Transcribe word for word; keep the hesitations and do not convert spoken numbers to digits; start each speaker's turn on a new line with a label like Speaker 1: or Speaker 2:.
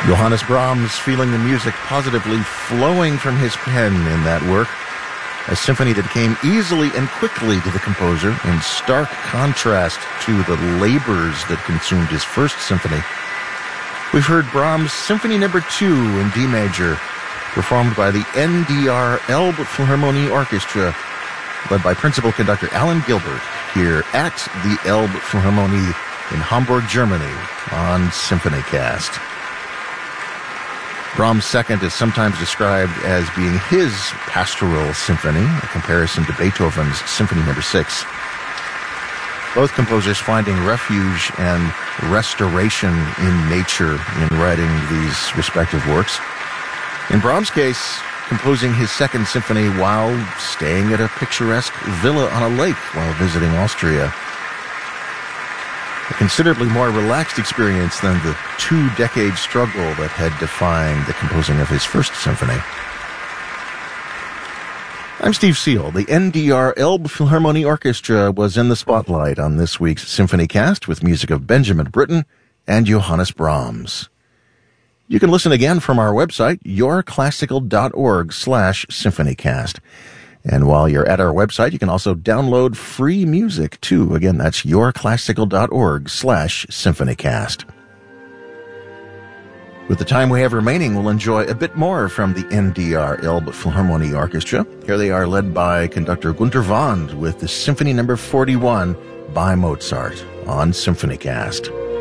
Speaker 1: Johannes Brahms feeling the music positively flowing from his pen in that work. A symphony that came easily and quickly to the composer in stark contrast to the labors that consumed his first symphony. We've heard Brahms' Symphony Number two in D major, performed by the N D R Elbphilharmonie Orchestra, led by principal conductor Alan Gilbert, here at the Elbphilharmonie in Hamburg, Germany, on SymphonyCast. Brahms' Second is sometimes described as being his pastoral symphony, a comparison to Beethoven's Symphony Number six. Both composers finding refuge and restoration in nature in writing these respective works. In Brahms' case, composing his Second Symphony while staying at a picturesque villa on a lake while visiting Austria. A considerably more relaxed experience than the two-decade struggle that had defined the composing of his First Symphony. I'm Steve Seal. The N D R Elbphilharmonie Orchestra was in the spotlight on this week's SymphonyCast with music of Benjamin Britten and Johannes Brahms. You can listen again from our website, yourclassical.org slash symphonycast. And while you're at our website, you can also download free music, too. Again, that's yourclassical.org slash symphonycast. With the time we have remaining, we'll enjoy a bit more from the N D R Elbphilharmonie Orchestra. Here they are led by conductor Gunter Wand with the Symphony Number forty-one by Mozart on SymphonyCast.